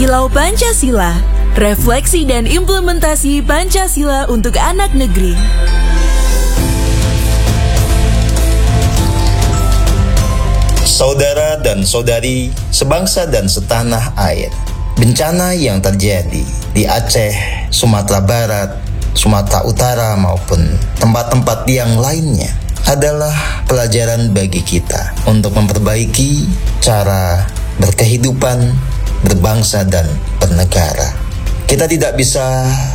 Kilau Pancasila, refleksi dan implementasi Pancasila untuk anak negeri. Saudara dan saudari, sebangsa dan setanah air, bencana yang terjadi di Aceh, Sumatera Barat, Sumatera Utara maupun tempat-tempat yang lainnya adalah pelajaran bagi kita untuk memperbaiki cara berkehidupan, berbangsa dan bernegara. Kita tidak bisa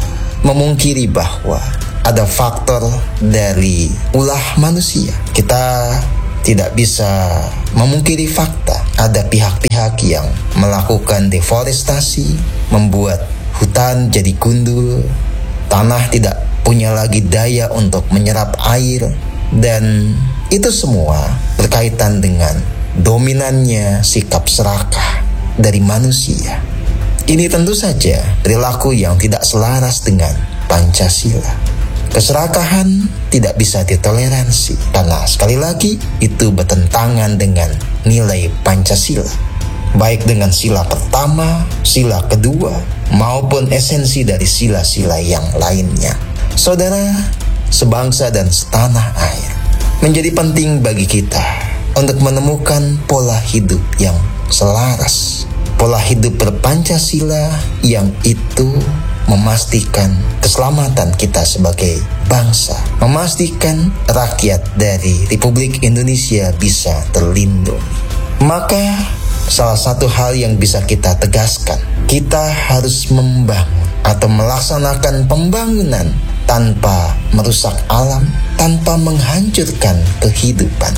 memungkiri bahwa ada faktor dari ulah manusia. Kita tidak bisa memungkiri fakta ada pihak-pihak yang melakukan deforestasi, membuat hutan jadi gundul, tanah tidak punya lagi daya untuk menyerap air, dan itu semua berkaitan dengan dominannya sikap serakah dari manusia. Ini tentu saja perilaku yang tidak selaras dengan Pancasila. Keserakahan tidak bisa ditoleransi karena sekali lagi itu bertentangan dengan nilai Pancasila, baik dengan sila pertama, sila kedua, maupun esensi dari sila-sila yang lainnya. Saudara, sebangsa dan setanah air, menjadi penting bagi kita untuk menemukan pola hidup yang selaras, pola hidup berpancasila yang itu memastikan keselamatan kita sebagai bangsa, memastikan rakyat dari Republik Indonesia bisa terlindungi. Maka salah satu hal yang bisa kita tegaskan, kita harus membangun atau melaksanakan pembangunan tanpa merusak alam, tanpa menghancurkan kehidupan,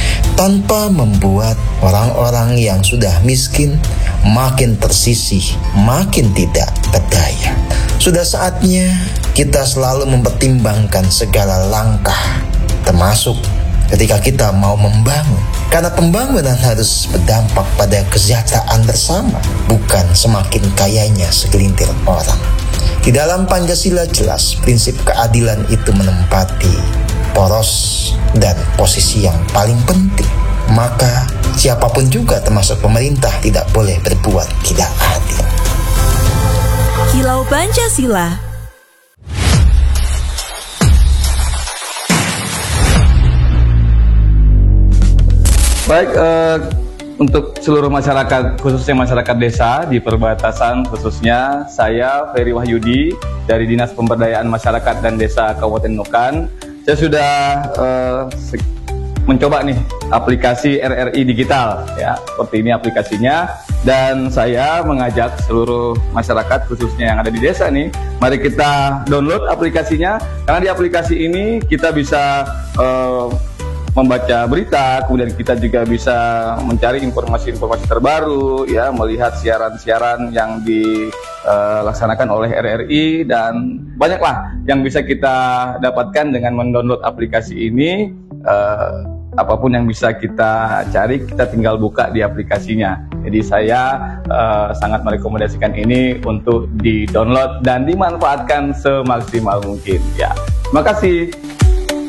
tanpa membuat orang-orang yang sudah miskin makin tersisih, makin tidak berdaya. Sudah saatnya kita selalu mempertimbangkan segala langkah, termasuk ketika kita mau membangun. Karena pembangunan harus berdampak pada kesejahteraan bersama, bukan semakin kayanya segelintir orang. Di dalam Pancasila jelas prinsip keadilan itu menempati poros dan posisi yang paling penting. Maka siapapun juga termasuk pemerintah tidak boleh berbuat tidak adil. Kilau Pancasila. Baik, untuk seluruh masyarakat, khususnya masyarakat desa di perbatasan, khususnya saya Ferry Wahyudi dari Dinas Pemberdayaan Masyarakat dan Desa Kabupaten Nukan. Saya sudah mencoba nih aplikasi RRI Digital, ya, seperti ini aplikasinya, dan saya mengajak seluruh masyarakat khususnya yang ada di desa nih, mari kita download aplikasinya, karena di aplikasi ini kita bisa membaca berita, kemudian kita juga bisa mencari informasi-informasi terbaru, ya, melihat siaran-siaran yang dilaksanakan oleh RRI, dan banyaklah yang bisa kita dapatkan dengan mendownload aplikasi ini. Apapun yang bisa kita cari, kita tinggal buka di aplikasinya. Jadi saya sangat merekomendasikan ini untuk di-download dan dimanfaatkan semaksimal mungkin. Ya, terima kasih.